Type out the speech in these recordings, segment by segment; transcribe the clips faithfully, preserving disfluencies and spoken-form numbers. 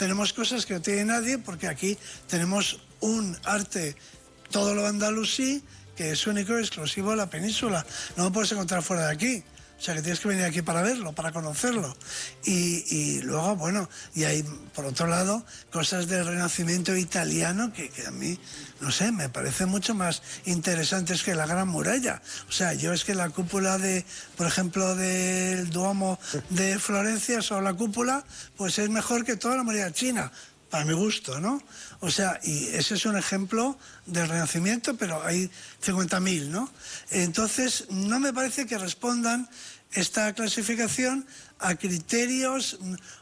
tenemos cosas que no tiene nadie, porque aquí tenemos un arte, todo lo andalusí, que es único y exclusivo de la península. No lo puedes encontrar fuera de aquí. O sea, que tienes que venir aquí para verlo, para conocerlo. Y, y luego, bueno, y hay, por otro lado, cosas del Renacimiento italiano que, que a mí, no sé, me parecen mucho más interesantes que la Gran Muralla. O sea, yo es que la cúpula de, por ejemplo, del Duomo de Florencia, o la cúpula, pues es mejor que toda la muralla china, para mi gusto, ¿no? O sea, y ese es un ejemplo del Renacimiento, pero hay cincuenta mil, ¿no? Entonces, no me parece que respondan esta clasificación a criterios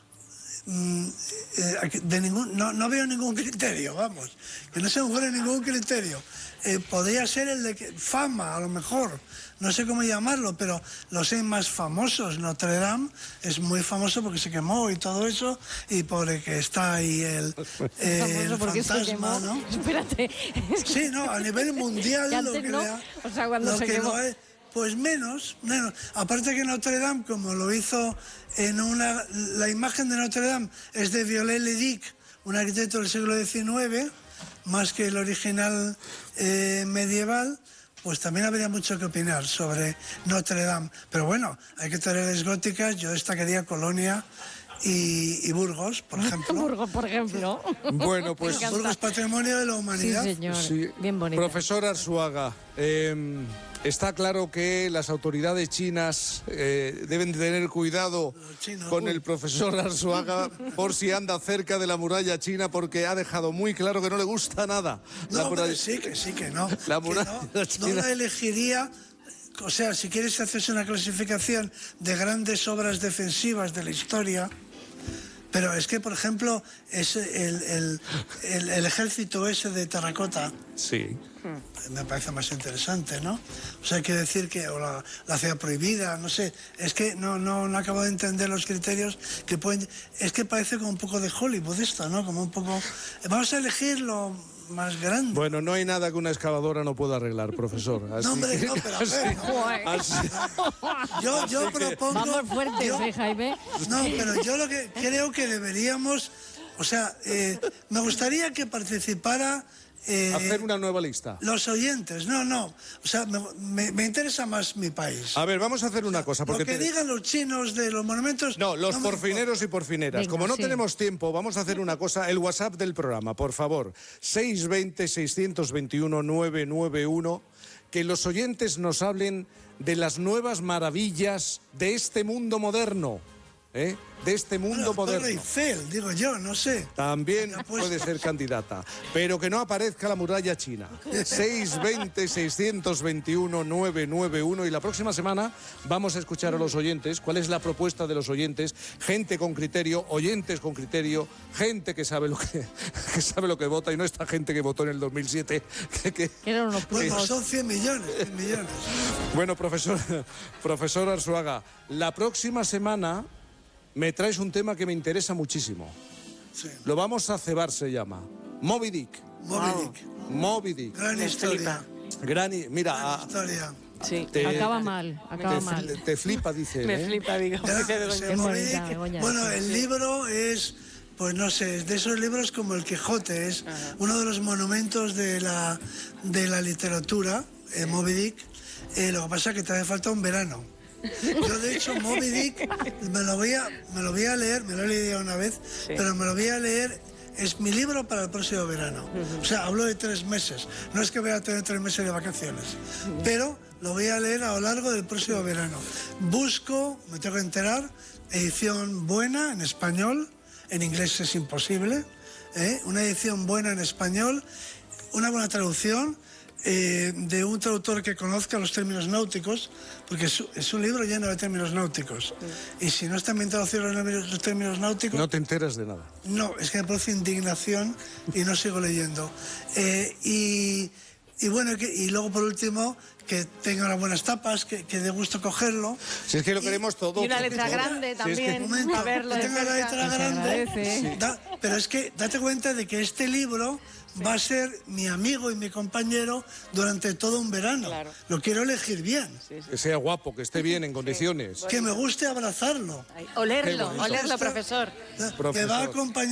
de ningún... No, no veo ningún criterio, vamos, que no se me ocurre ningún criterio. Eh, podría ser el de que, fama, a lo mejor, no sé cómo llamarlo, pero los hay más famosos. Notre Dame es muy famoso porque se quemó y todo eso, y por el que está ahí el, eh, el fantasma, ¿no? Espérate. Es que... Sí, no, a nivel mundial lo que, no, le ha, o sea, cuando lo se que quemó... lo es, pues menos, menos. Aparte que Notre Dame, como lo hizo en una... La imagen de Notre Dame es de Viollet-le-Duc, un arquitecto del siglo diecinueve, más que el original eh, medieval, pues también habría mucho que opinar sobre Notre Dame. Pero bueno, hay que tener góticas, yo destacaría Colonia y, y Burgos, por ejemplo. Burgos, por ejemplo. Bueno, pues... Burgos, patrimonio de la humanidad. Sí, señor. Sí. Bien bonito. Profesor Arzuaga, eh, está claro que las autoridades chinas eh, deben tener cuidado chinos, con uy. el profesor Arzuaga por si anda cerca de la muralla china, porque ha dejado muy claro que no le gusta nada. La No, muralla... pero sí, que sí, que no. La que muralla no, china. no la elegiría. O sea, si quieres hacerse una clasificación de grandes obras defensivas de la historia, pero es que, por ejemplo, es el, el, el, el ejército ese de terracota, Sí. me parece más interesante, ¿no? O sea, hay que decir que o la, la ciudad prohibida, no sé, es que no, no, no acabo de entender los criterios que pueden... Es que parece como un poco de Hollywood esto, ¿no? Como un poco... Vamos a elegir lo más grande. Bueno, no hay nada que una excavadora no pueda arreglar, profesor. Así No, hombre, que- no, pero a ver, no. así- Yo, yo propongo... Vamos fuertes, yo- ¿eh, Jaime? No, pero yo lo que creo que deberíamos... O sea, eh, me gustaría que participara... eh, hacer una nueva lista. los oyentes, no, no. O sea, me, me- me interesa más mi país. A ver, vamos a hacer una cosa. Porque Lo que te- digan los chinos de los monumentos... No, los me porfineros y porfineras. Venga, Como no sí. tenemos tiempo, vamos a hacer una cosa. El WhatsApp del programa, por favor. seis dos cero, seis dos uno, nueve nueve uno. Que los oyentes nos hablen de las nuevas maravillas de este mundo moderno. ¿eh? De este mundo Bueno, Torre moderno. Eiffel, digo yo, no sé. También Ya, pues. puede ser candidata, pero que no aparezca la muralla china. seis dos cero, seis dos uno, nueve nueve uno. Y la próxima semana vamos a escuchar a los oyentes cuál es la propuesta de los oyentes, gente con criterio, oyentes con criterio, gente que sabe lo que, que sabe lo que vota, y no esta gente que votó en el dos mil siete. Que, que- Que eran unos Bueno, pulpos. son cien millones, cien millones. Bueno, profesor, profesor Arzuaga, la próxima semana me traes un tema que me interesa muchísimo. Sí. Lo vamos a cebar, se llama Moby Dick. Moby Dick, Moby Dick. gran historia. Gran, i- mira, Gran a- historia. Sí. te, Acaba mal, acaba te, mal. fli- te flipa, dice. Me ¿eh? flipa, digo. Ya, dice o Begoña. sea, Qué Moby bonita, Dick, Begoña, bueno, sí. el libro es, pues no sé, es de esos libros como El Quijote, es uno de los monumentos de la, de la literatura, eh, Moby Dick. Eh, lo que pasa es que te hace falta un verano. Yo, de hecho, Moby Dick me lo voy a, me lo voy a leer, me lo he leído una vez, pero me lo voy a leer, es mi libro para el próximo verano. O sea, hablo de tres meses, no es que voy a tener tres meses de vacaciones, pero lo voy a leer a lo largo del próximo verano. Busco, me tengo que enterar, edición buena en español, en inglés es imposible, ¿eh? Una edición buena en español, una buena traducción, eh, de un traductor que conozca los términos náuticos, porque es, es un libro lleno de términos náuticos. Y si no están bien traducidos los, los términos náuticos, No te enteras de nada. no, es que me produce indignación y no sigo leyendo. Eh, y, y bueno, que, y luego por último, que tenga unas buenas tapas, que, que dé gusto cogerlo. Si es que lo Y- queremos todo. Y una letra profesor. grande Si es también, que- Un momento, a verlo que de tenga la cerca. letra Se grande. agradece. Da- pero es que date cuenta de que este libro va a ser mi amigo y mi compañero durante todo un verano. Claro. Lo quiero elegir bien. Que sea guapo, que esté bien, en condiciones. Que me guste abrazarlo. Ay, Olerlo, Qué bonito. olerlo, profesor. Que va a Profesor. acompañar